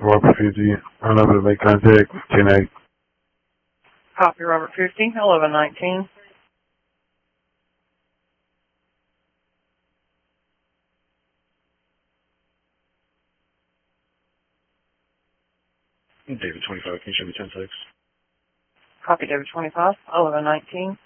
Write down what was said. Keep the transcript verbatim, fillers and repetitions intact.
Robert fifty, unlimited make contact, ten eight. Copy, Robert fifty, eleven nineteen. David twenty-five, can you show me ten six? Copy, David twenty-five, eleven nineteen.